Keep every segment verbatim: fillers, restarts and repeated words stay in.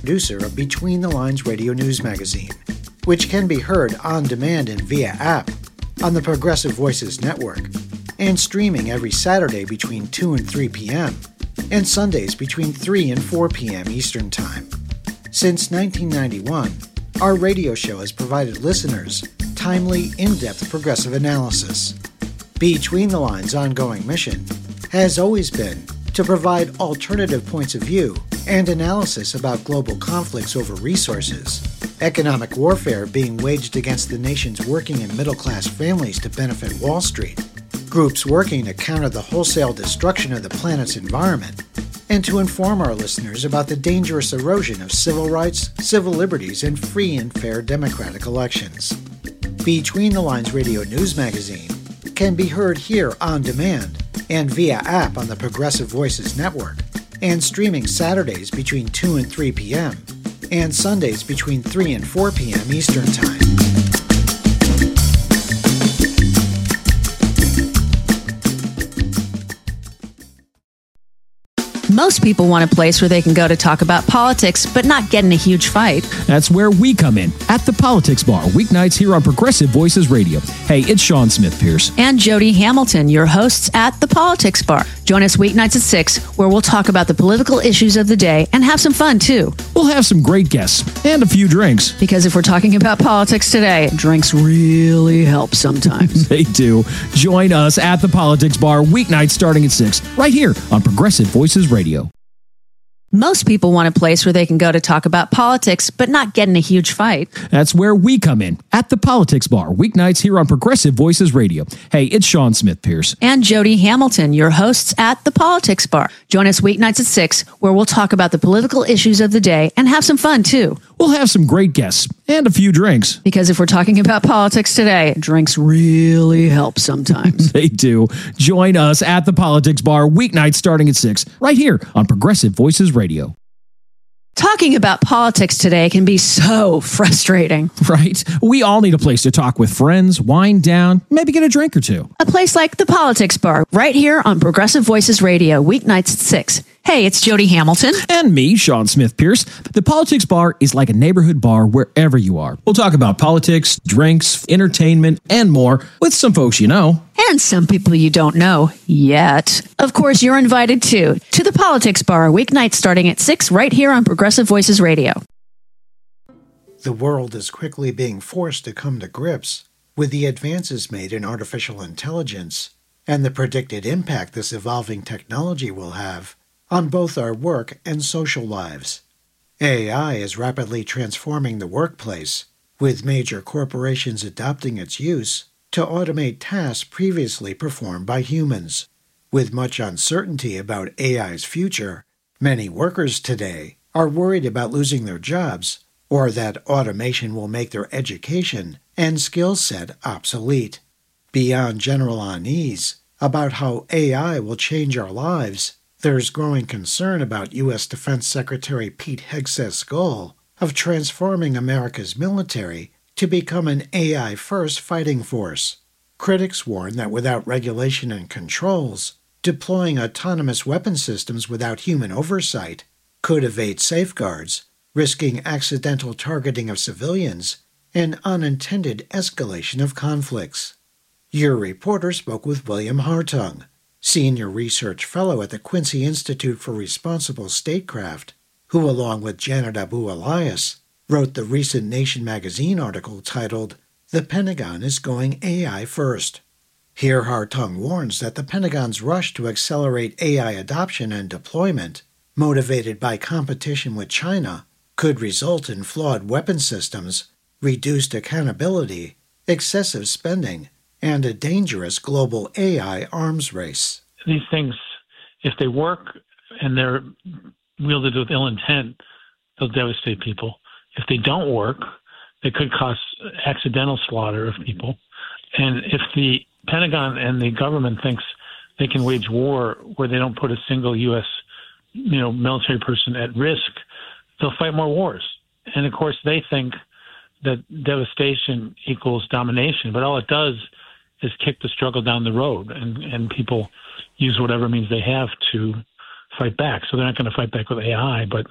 producer of Between the Lines Radio News Magazine, which can be heard on demand and via app on the Progressive Voices Network, and streaming every Saturday between two and three p.m., and Sundays between three and four p.m. Eastern Time. Since nineteen ninety-one, our radio show has provided listeners timely, in-depth progressive analysis. Between the Lines' ongoing mission has always been to provide alternative points of view and analysis about global conflicts over resources, economic warfare being waged against the nation's working and middle-class families to benefit Wall Street, groups working to counter the wholesale destruction of the planet's environment, and to inform our listeners about the dangerous erosion of civil rights, civil liberties, and free and fair democratic elections. Between the Lines Radio News Magazine can be heard here on demand and via app on the Progressive Voices Network, and streaming Saturdays between two and three p.m., and Sundays between three and four p.m. Eastern Time. Most people want a place where they can go to talk about politics, but not get in a huge fight. That's where we come in, at the Politics Bar, weeknights here on Progressive Voices Radio. Hey, it's Sean Smith Pierce. And Jody Hamilton, your hosts at the Politics Bar. Join us weeknights at six, where we'll talk about the political issues of the day and have some fun, too. We'll have some great guests and a few drinks. Because if we're talking about politics today, drinks really help sometimes. They do. Join us at the Politics Bar, weeknights starting at six, right here on Progressive Voices Radio. Most people want a place where they can go to talk about politics, but not get in a huge fight. That's where we come in, at the Politics Bar, weeknights here on Progressive Voices Radio. Hey, it's Sean Smith Pierce. And Jody Hamilton, your hosts at the Politics Bar. Join us weeknights at six, where we'll talk about the political issues of the day and have some fun, too. We'll have some great guests and a few drinks. Because if we're talking about politics today, drinks really help sometimes. They do. Join us at the Politics Bar, weeknights starting at six, right here on Progressive Voices Radio. Talking about politics today can be so frustrating. Right? We all need a place to talk with friends, wind down, maybe get a drink or two. A place like the Politics Bar, right here on Progressive Voices Radio, weeknights at six. Hey, it's Jody Hamilton. And me, Sean Smith Pierce. The Politics Bar is like a neighborhood bar wherever you are. We'll talk about politics, drinks, entertainment, and more with some folks you know. And some people you don't know yet. Of course, you're invited too to the Politics Bar, weeknights starting at six, right here on Progressive Voices Radio. The world is quickly being forced to come to grips with the advances made in artificial intelligence and the predicted impact this evolving technology will have on both our work and social lives. A I is rapidly transforming the workplace, with major corporations adopting its use to automate tasks previously performed by humans. With much uncertainty about A I's future, many workers today are worried about losing their jobs or that automation will make their education and skill set obsolete. Beyond general unease about how A I will change our lives, there's growing concern about U S Defense Secretary Pete Hegseth's goal of transforming America's military to become an A I-first fighting force. Critics warn that without regulation and controls, deploying autonomous weapon systems without human oversight could evade safeguards, risking accidental targeting of civilians and unintended escalation of conflicts. Your reporter spoke with William Hartung, Senior Research Fellow at the Quincy Institute for Responsible Statecraft, who, along with Janet Abu Elias, wrote the recent Nation magazine article titled, "The Pentagon is Going A I First." Here Hartung warns that the Pentagon's rush to accelerate A I adoption and deployment, motivated by competition with China, could result in flawed weapon systems, reduced accountability, excessive spending, and a dangerous global A I arms race. These things, if they work and they're wielded with ill intent, they'll devastate people. If they don't work, they could cause accidental slaughter of people. And if the Pentagon and the government thinks they can wage war where they don't put a single U S you know, military person at risk, they'll fight more wars. And of course, they think that devastation equals domination, but all it does is kick the struggle down the road, and, and people use whatever means they have to fight back. So they're not going to fight back with A I, but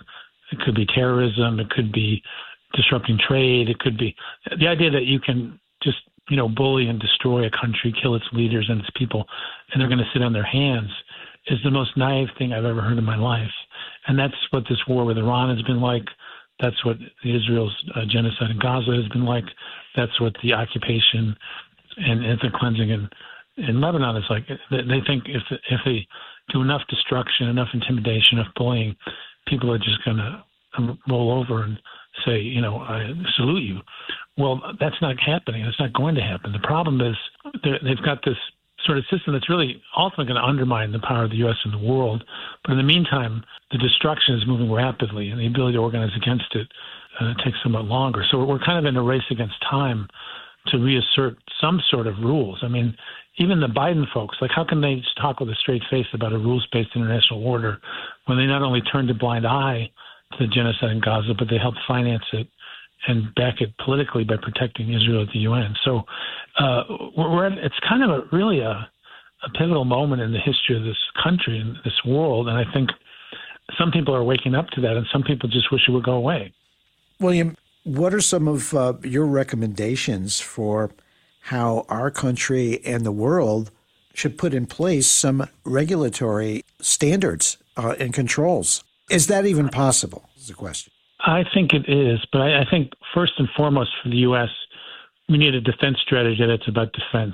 It could be terrorism. It could be disrupting trade. It could be the idea that you can just, you know, bully and destroy a country, kill its leaders and its people, and they're going to sit on their hands is the most naive thing I've ever heard in my life. And that's what this war with Iran has been like. That's what Israel's uh, genocide in Gaza has been like. That's what the occupation and ethnic cleansing in, in Lebanon is like. They think if if they do enough destruction, enough intimidation, enough bullying, people are just going to roll over and say, you know, I salute you. Well, that's not happening. It's not going to happen. The problem is they've got this sort of system that's really ultimately going to undermine the power of the U S in the world. But in the meantime, the destruction is moving rapidly, and the ability to organize against it uh, takes somewhat longer. So we're kind of in a race against time to reassert some sort of rules. I mean, even the Biden folks, like, how can they just talk with a straight face about a rules-based international order when they not only turned a blind eye to the genocide in Gaza, but they helped finance it and back it politically by protecting Israel at the U N. So uh, we're at, it's kind of a really a, a pivotal moment in the history of this country and this world. And I think some people are waking up to that, and some people just wish it would go away. William, what are some of uh, your recommendations for how our country and the world should put in place some regulatory standards uh, and controls? Is that even possible, is the question. I think it is, but I, I think first and foremost for the U S, we need a defense strategy that's about defense.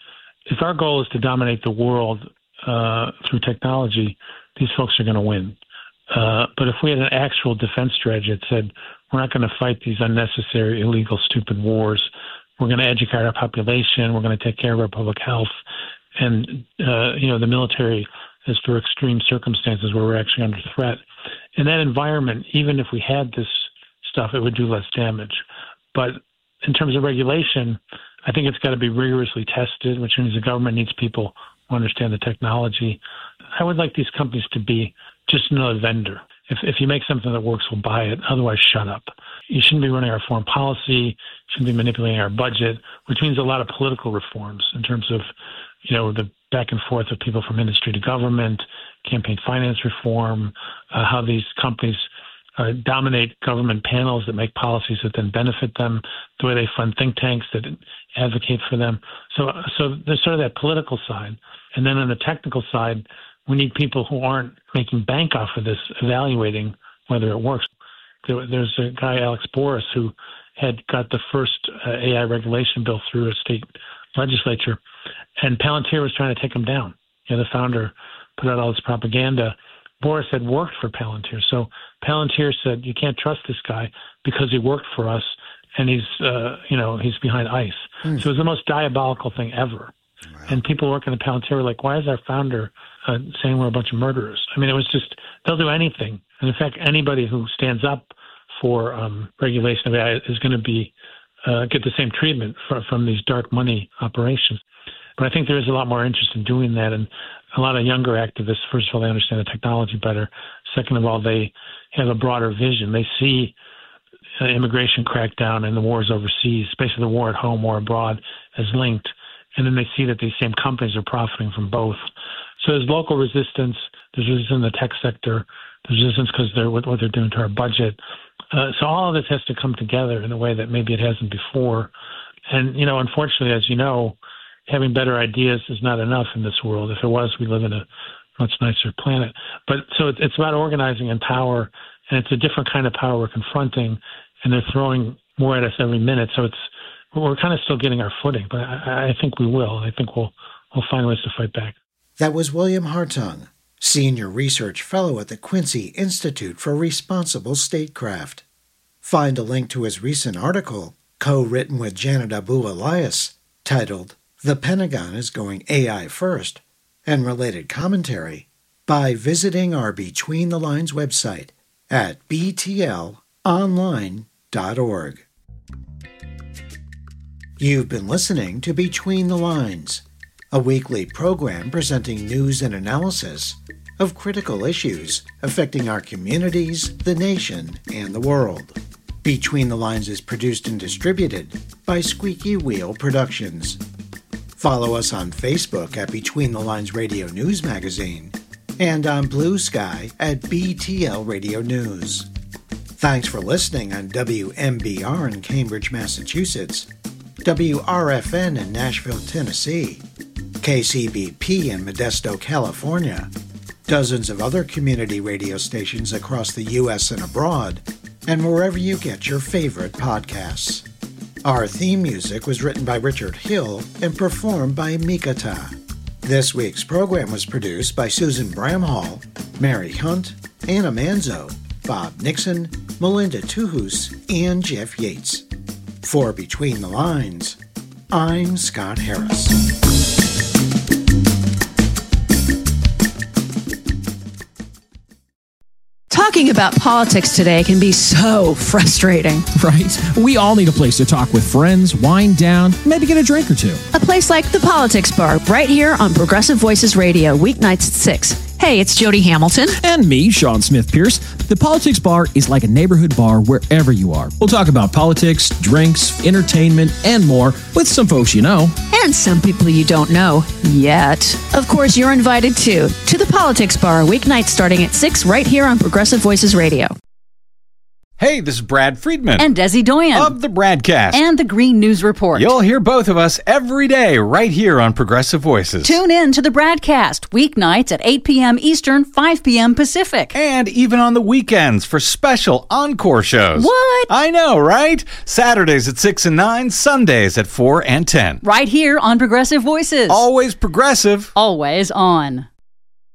If our goal is to dominate the world uh, through technology, these folks are going to win. Uh, but if we had an actual defense strategy that said, we're not going to fight these unnecessary, illegal, stupid wars, we're going to educate our population, we're going to take care of our public health, and uh, you know, the military is for extreme circumstances where we're actually under threat. In that environment, even if we had this stuff, it would do less damage. But in terms of regulation, I think it's got to be rigorously tested, which means the government needs people who understand the technology. I would like these companies to be just another vendor. If if you make something that works, we'll buy it. Otherwise, shut up. You shouldn't be running our foreign policy. You shouldn't be manipulating our budget, which means a lot of political reforms in terms of, you know, the back and forth of people from industry to government, campaign finance reform, uh, how these companies uh, dominate government panels that make policies that then benefit them, the way they fund think tanks that advocate for them. So, so there's sort of that political side. And then on the technical side, we need people who aren't making bank off of this, evaluating whether it works. There, there's a guy, Alex Boris, who had got the first uh, A I regulation bill through a state legislature, and Palantir was trying to take him down. You know, the founder put out all this propaganda. Boris had worked for Palantir, so Palantir said, you can't trust this guy because he worked for us, and he's, uh, you know, he's behind ICE. Mm. So it was the most diabolical thing ever. Wow. And people working at Palantir were like, why is our founder uh, saying we're a bunch of murderers? I mean, it was just, they'll do anything. And in fact, anybody who stands up for um, regulation of A I is going to be uh, get the same treatment for, from these dark money operations. But I think there is a lot more interest in doing that. And a lot of younger activists, first of all, they understand the technology better. Second of all, they have a broader vision. They see uh, immigration crackdown and the wars overseas, basically the war at home, war abroad, as linked. And then they see that these same companies are profiting from both. So there's local resistance. There's resistance in the tech sector. There's resistance because they're what, what they're doing to our budget. Uh, so all of this has to come together in a way that maybe it hasn't before. And, you know, unfortunately, as you know, having better ideas is not enough in this world. If it was, we live in a much nicer planet. But so it's about organizing and power, and it's a different kind of power we're confronting, and they're throwing more at us every minute. So it's we're kind of still getting our footing, but I, I think we will. I think we'll we'll find ways to fight back. That was William Hartung, Senior Research Fellow at the Quincy Institute for Responsible Statecraft. Find a link to his recent article, co-written with Janet Abu-Elias, titled The Pentagon is Going A I First, and related commentary by visiting our Between the Lines website at b t l online dot org. You've been listening to Between the Lines, a weekly program presenting news and analysis of critical issues affecting our communities, the nation, and the world. Between the Lines is produced and distributed by Squeaky Wheel Productions. Follow us on Facebook at Between the Lines Radio News Magazine and on Blue Sky at B T L Radio News. Thanks for listening on W M B R in Cambridge, Massachusetts, W R F N in Nashville, Tennessee, K C B P in Modesto, California, dozens of other community radio stations across the U S and abroad, and wherever you get your favorite podcasts. Our theme music was written by Richard Hill and performed by Mikata. This week's program was produced by Susan Bramhall, Mary Hunt, Anna Manzo, Bob Nixon, Melinda Tuhus, and Jeff Yates. For Between the Lines, I'm Scott Harris. Talking about politics today can be so frustrating. Right? We all need a place to talk with friends, wind down, maybe get a drink or two. A place like the Politics Bar, right here on Progressive Voices Radio, weeknights at six. Hey, it's Jody Hamilton. And me, Sean Smith Pierce. The Politics Bar is like a neighborhood bar wherever you are. We'll talk about politics, drinks, entertainment, and more with some folks you know. And some people you don't know yet. Of course, you're invited too to the Politics Bar, weeknights starting at six right here on Progressive Voices Radio. Hey, this is Brad Friedman. And Desi Doyen. Of the Bradcast. And the Green News Report. You'll hear both of us every day right here on Progressive Voices. Tune in to the Bradcast, weeknights at eight p.m. Eastern, five p.m. Pacific. And even on the weekends for special encore shows. What? I know, right? Saturdays at six and nine, Sundays at four and ten. Right here on Progressive Voices. Always progressive. Always on.